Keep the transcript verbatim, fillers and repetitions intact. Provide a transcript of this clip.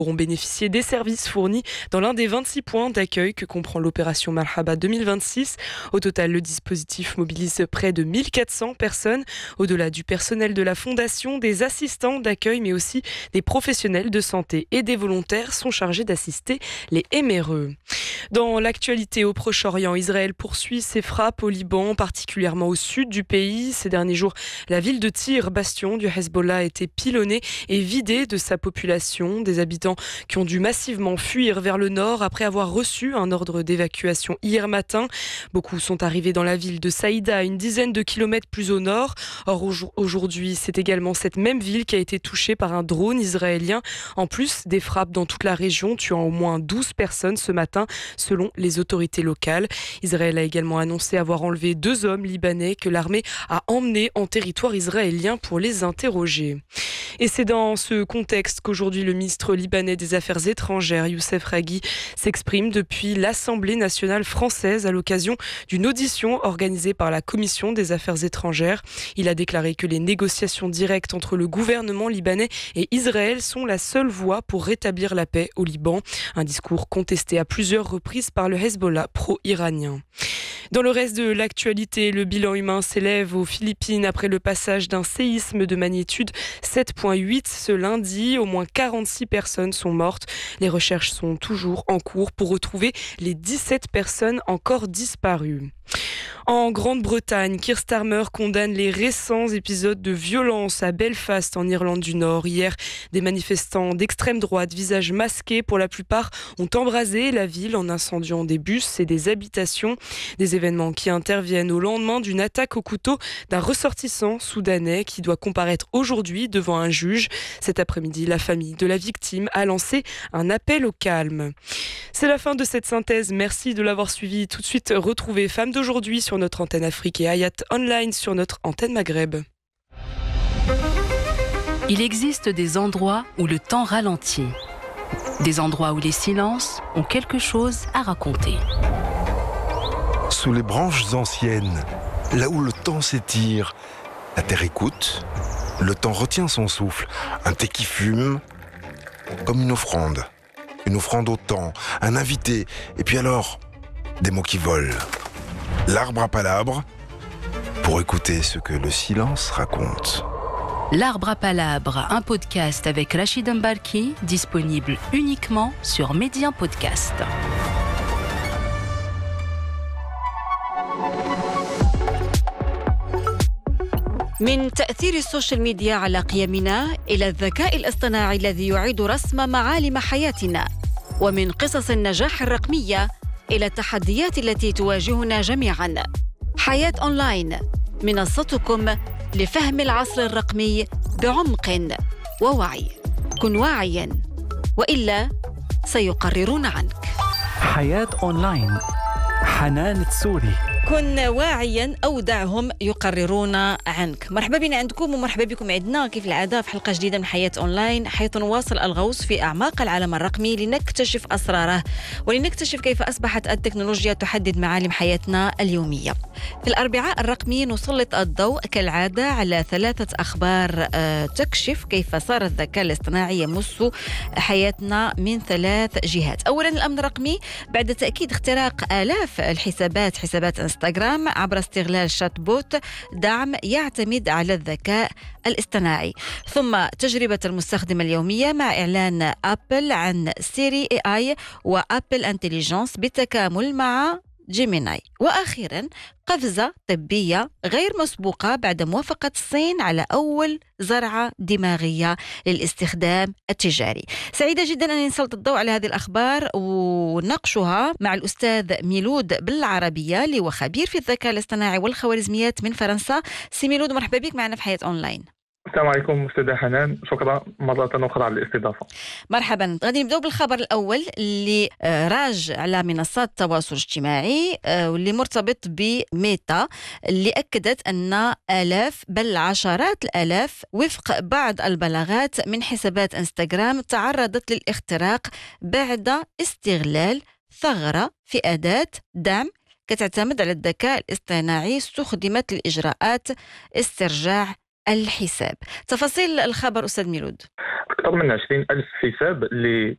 pourront bénéficier des services fournis dans l'un des vingt-six points d'accueil que comprend l'opération Marhaba deux mille vingt-six. Au total, le dispositif mobilise près de mille quatre cents personnes, au-delà du personnel de la Fondation, des assistants d'accueil, mais aussi des professionnels de santé et des volontaires sont chargés d'assister les éméreux. Dans l'actualité au Proche-Orient, Israël poursuit ses frappes au Liban, particulièrement au sud du pays. Ces derniers jours, la ville de Tyr, bastion du Hezbollah, a été pilonnée et vidée de sa population. Des habitants qui ont dû massivement fuir vers le nord après avoir reçu un ordre d'évacuation hier matin. Beaucoup sont arrivés dans la ville de Saïda, une dizaine de kilomètres plus au nord. Or, aujourd'hui, c'est également cette même ville qui a été touchée par un drone israélien. En plus des frappes dans toute la région, tuant au moins douze personnes ce matin, selon les autorités locales. Israël a également annoncé avoir enlevé deux hommes libanais que l'armée a emmenés en territoire israélien pour les interroger. Et c'est dans ce contexte qu'aujourd'hui le ministre libanais des Affaires étrangères, Youssef Raghi, s'exprime depuis l'Assemblée nationale française à l'occasion d'une audition organisée par la Commission des Affaires étrangères. Il a déclaré que les négociations directes entre le gouvernement libanais et Israël sont la seule voie pour rétablir la paix au Liban. Un discours contesté à plusieurs reprises par le Hezbollah pro-iranien. Dans le reste de l'actualité, le bilan humain s'élève aux Philippines après le passage d'un séisme de magnitude sept virgule huit ce lundi. Au moins quarante-six personnes sont mortes. Les recherches sont toujours en cours pour retrouver les dix-sept personnes encore disparues. En Grande-Bretagne, Keir Starmer condamne les récents épisodes de violence à Belfast en Irlande du Nord. Hier, des manifestants d'extrême droite, visages masqués pour la plupart, ont embrasé la ville en incendiant des bus et des habitations. Des événements qui interviennent au lendemain d'une attaque au couteau d'un ressortissant soudanais qui doit comparaître aujourd'hui devant un juge. Cet après-midi, la famille de la victime a lancé un appel au calme. C'est la fin de cette synthèse. Merci de l'avoir suivi. Tout de suite, retrouvez Femmes d'aujourd'hui sur notre antenne Afrique et Hayat Online sur notre antenne Maghreb. Il existe des endroits où le temps ralentit. Des endroits où les silences ont quelque chose à raconter. Sous les branches anciennes, là où le temps s'étire, la terre écoute, le temps retient son souffle, un thé qui fume, comme une offrande. Une offrande au temps, un invité, et puis alors, des mots qui volent. L'arbre à palabres, pour écouter ce que le silence raconte. L'arbre à palabres, un podcast avec Rachid Mbarki, disponible uniquement sur Média Podcast. من تأثير السوشيال ميديا على قيمنا إلى الذكاء الاصطناعي الذي يعيد رسم معالم حياتنا، ومن قصص النجاح الرقمية إلى التحديات التي تواجهنا جميعاً. حياة أونلاين، منصتكم لفهم العصر الرقمي بعمق ووعي. كن واعياً وإلا سيقررون عنك. حياة أونلاين، حنان تسوري. كن واعياً أو دعهم يقررون عنك. مرحبا بنا عندكم ومرحبا بكم عندنا كيف العادة في حلقة جديدة من حياة أونلاين، حيث نواصل الغوص في أعماق العالم الرقمي لنكتشف أسراره ولنكتشف كيف أصبحت التكنولوجيا تحدد معالم حياتنا اليومية. في الأربعاء الرقمي نسلط الضوء كالعادة على ثلاثة أخبار تكشف كيف صار الذكاء الاصطناعي يمس حياتنا من ثلاث جهات. أولاً الأمن الرقمي بعد تأكيد اختراق آلاف الحسابات حسابات انستغرام عبر استغلال شات بوت دعم يعتمد على الذكاء الاصطناعي. ثم تجربة المستخدم اليومية مع إعلان أبل عن سيري اي اي وأبل انتليجنس بالتكامل مع جيميناي. وأخيراً قفزة طبية غير مسبوقة بعد موافقة الصين على أول زرعة دماغية للاستخدام التجاري. سعيدة جداً أن نسلط الضوء على هذه الأخبار ونناقشها مع الأستاذ ميلود بالعربية اللي هو خبير في الذكاء الاصطناعي والخوارزميات من فرنسا. سي ميلود، مرحبا بك معنا في حياة أونلاين. السلام عليكم أستاذة حنان، شكرا مرة أخرى على الاستضافة. مرحبا. غادي نبدأ بالخبر الأول اللي راج على منصات التواصل الاجتماعي واللي مرتبط بميتا، اللي أكدت أن آلاف بل عشرات الآلاف وفق بعض البلاغات من حسابات انستغرام تعرضت للاختراق بعد استغلال ثغرة في أداة دعم كتعتمد على الذكاء الاصطناعي استخدمت لإجراءات استرجاع الحساب. تفاصيل الخبر أستاذ ميلود. أكثر من عشرين ألف حساب اللي